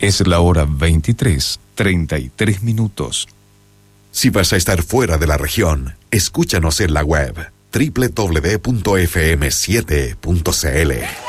Es la hora 23:33. Si vas a estar fuera de la región, escúchanos en la web www.fm7.cl.